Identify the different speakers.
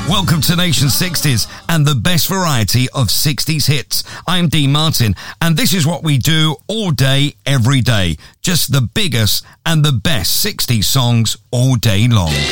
Speaker 1: Welcome to Nation 60s and the best variety of 60s hits. I'm Dean Martin, and this is what we do all day, every day. Just the biggest and the best 60s songs all day long.